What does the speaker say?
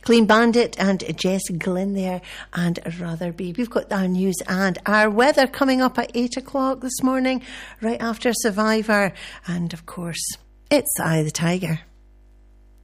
Clean Bandit and Jess Glynn there, and Rotherby. We've got our news and our weather coming up at 8 o'clock this morning, right after Survivor. And of course, it's Eye of the Tiger.